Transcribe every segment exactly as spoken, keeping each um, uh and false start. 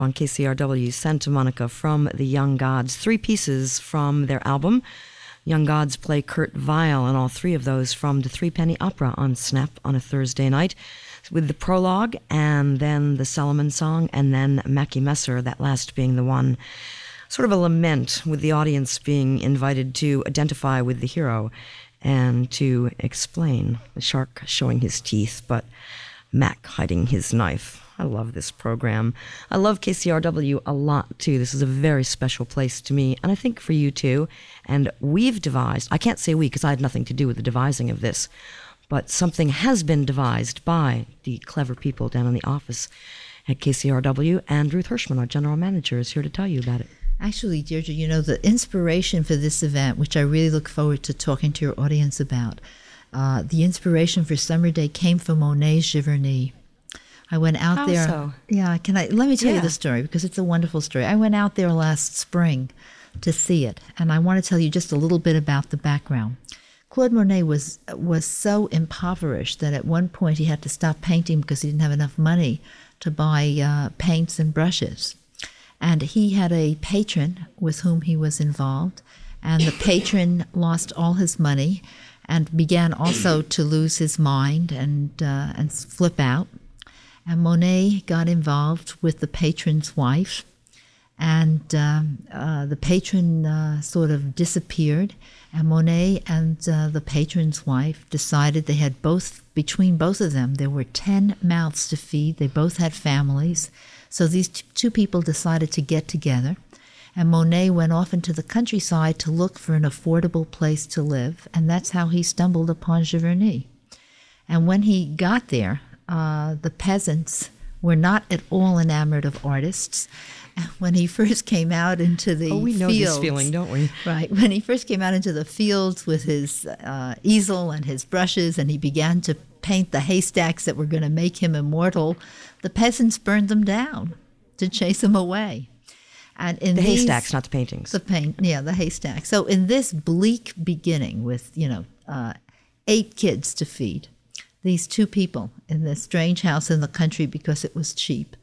on K C R W Santa Monica from the Young Gods. Three pieces from their album. Young Gods play Kurt Weill, and all three of those from the Threepenny Opera on Snap on a Thursday night, with the prologue, and then the Solomon Song, and then Mackie Messer, that last being the one, sort of a lament, with the audience being invited to identify with the hero and to explain the shark showing his teeth, but Mac hiding his knife. I love this program. I love K C R W a lot, too. This is a very special place to me, and I think for you, too. And we've devised, I can't say we because I had nothing to do with the devising of this, but something has been devised by the clever people down in the office at K C R W, and Ruth Hirschman, our general manager, is here to tell you about it. Actually, Deirdre, you know, the inspiration for this event, which I really look forward to talking to your audience about, uh, the inspiration for Summer Day came from Monet's Giverny. I went out How there. so? Yeah, can I? Let me tell Yeah. you the story because it's a wonderful story. I went out there last spring to see it, and I want to tell you just a little bit about the background. Claude Monet was was so impoverished that at one point he had to stop painting because he didn't have enough money to buy uh, paints and brushes. And he had a patron with whom he was involved, and the patron lost all his money and began also to lose his mind and uh, and flip out. And Monet got involved with the patron's wife, and um, uh, the patron uh, sort of disappeared, and Monet and uh, the patron's wife decided they had both, between both of them, there were ten mouths to feed. They both had families. So these t- two people decided to get together, and Monet went off into the countryside to look for an affordable place to live, and that's how he stumbled upon Giverny. And when he got there, Uh, the peasants were not at all enamored of artists. When he first came out into the Oh, we know fields, this feeling, don't we? Right. When he first came out into the fields with his uh, easel and his brushes, and he began to paint the haystacks that were going to make him immortal, the peasants burned them down to chase him away. And in The these, haystacks, not the paintings. The paint, yeah, the haystacks. So in this bleak beginning with, you know, uh, eight kids to feed, these two people in this strange house in the country because it was cheap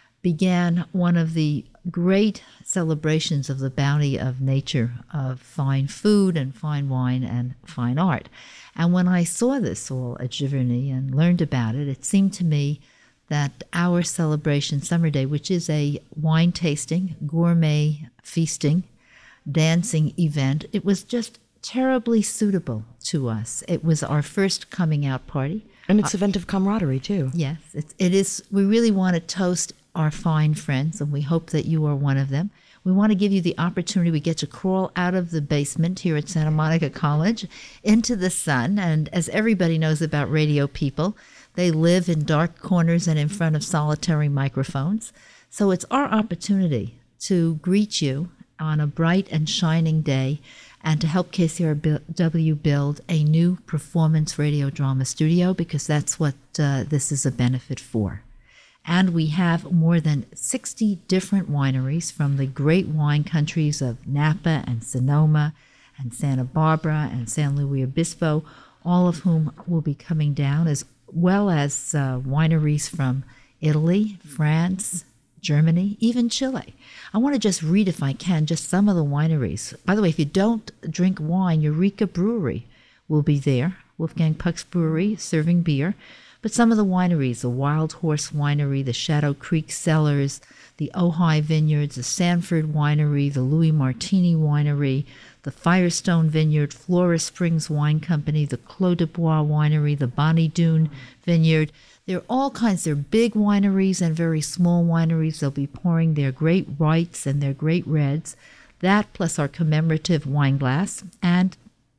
began one of the great celebrations of the bounty of nature, of fine food and fine wine and fine art. And when I saw this all at Giverny and learned about it, it seemed to me that our celebration, Summer Day, which is a wine tasting, gourmet feasting, dancing event, it was just terribly suitable to us. It was our first coming out party. And it's an event of camaraderie, too. Yes, it's, it is. We really want to toast our fine friends, and we hope that you are one of them. We want to give you the opportunity. We get to crawl out of the basement here at Santa Monica College into the sun. And as everybody knows about radio people, they live in dark corners and in front of solitary microphones. So it's our opportunity to greet you on a bright and shining day and to help K C R W build a new performance radio drama studio, because that's what uh, this is a benefit for. And we have more than sixty different wineries from the great wine countries of Napa and Sonoma and Santa Barbara and San Luis Obispo, all of whom will be coming down, as well as uh, wineries from Italy, France, Germany, even Chile. I want to just read, if I can, just some of the wineries. By the way, if you don't drink wine, Eureka Brewery will be there. Wolfgang Puck's Brewery, serving beer. But some of the wineries, the Wild Horse Winery, the Shadow Creek Cellars, the Ojai Vineyards, the Sanford Winery, the Louis Martini Winery, the Firestone Vineyard, Flora Springs Wine Company, the Clos de Bois Winery, the Bonnie Doon Vineyard. There are all kinds. There are big wineries and very small wineries. They'll be pouring their great whites and their great reds. That plus our commemorative wine glass. And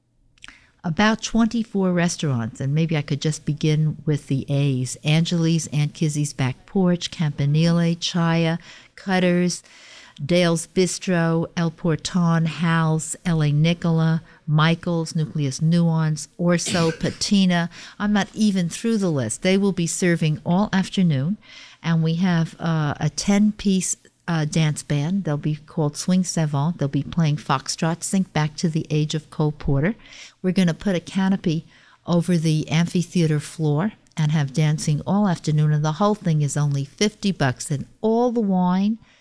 about twenty-four restaurants, and maybe I could just begin with the A's: Angeli's, Aunt Kizzy's Back Porch, Campanile, Chaya, Cutter's, Dale's Bistro, El Porton, Hal's, L A Nicola, Michael's, Nucleus Nuance, Orso, Patina. I'm not even through the list. They will be serving all afternoon, and we have uh, a ten-piece uh, dance band. They'll be called Swing Savant. They'll be playing foxtrot, Sink Back to the Age of Cole Porter. We're going to put a canopy over the amphitheater floor, and have dancing all afternoon. And the whole thing is only fifty bucks. And all the wine